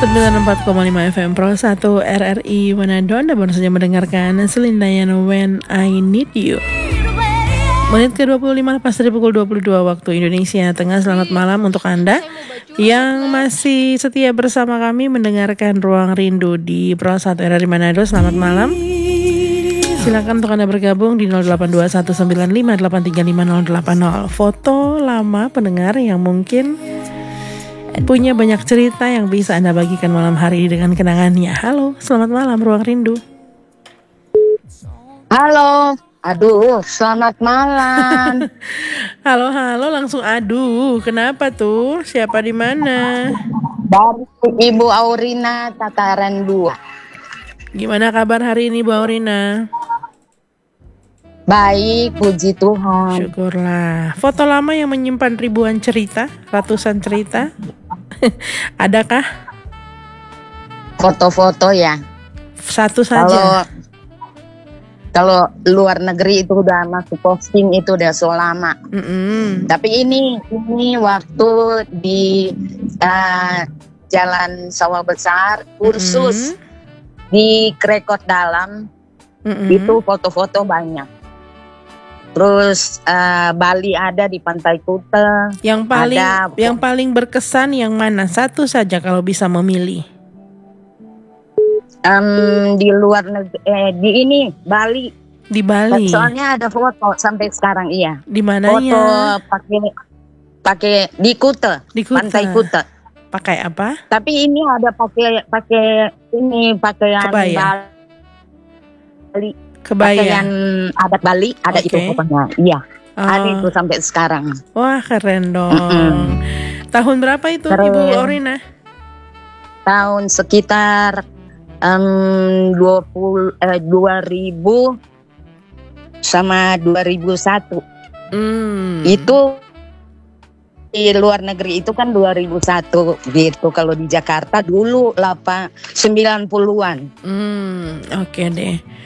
94,5 FM Pro 1 RRI Manado. Anda baru saja mendengarkan Selindayan When I Need You. Menit ke-25 lepas dari pukul 22 waktu Indonesia Tengah. Selamat malam untuk Anda yang masih setia bersama kami mendengarkan Ruang Rindu di Pro 1 RRI Manado. Selamat malam. Silakan untuk Anda bergabung di 082195835080. Foto lama pendengar yang mungkin punya banyak cerita yang bisa Anda bagikan malam hari ini dengan kenangannya. Halo, selamat malam Ruang Rindu. Halo, aduh, selamat malam. Halo, langsung aduh. Kenapa tuh? Siapa di mana? Dari Ibu Aurina, Tataran 2. Gimana kabar hari ini Bu Aurina? Baik, puji Tuhan. Syukurlah. Foto lama yang menyimpan ribuan cerita, ratusan cerita. Adakah? Foto-foto ya. Satu saja. Kalau luar negeri itu udah masuk posting itu udah so lama. Tapi ini waktu di Jalan Sawah Besar kursus di Krekot Dalam itu foto-foto banyak. Terus Bali ada di Pantai Kuta. Yang paling berkesan yang mana? Satu saja kalau bisa memilih. Di luar negeri, Bali. Di Bali. Soalnya ada foto sampai sekarang iya. Di mananya? Foto pakai di Kuta, Pantai Kuta. Pakai apa? Tapi ini ada pakaian kebaya. Bali. Kebaya. Pakaian adat Bali ada itu pokoknya. Iya. Ada itu sampai sekarang. Wah, keren dong. Tahun berapa itu keren. Ibu Aurina? Tahun sekitar 2000 sama 2001. Itu di luar negeri itu kan 2001 gitu. Kalau di Jakarta dulu 90-an. Oke deh.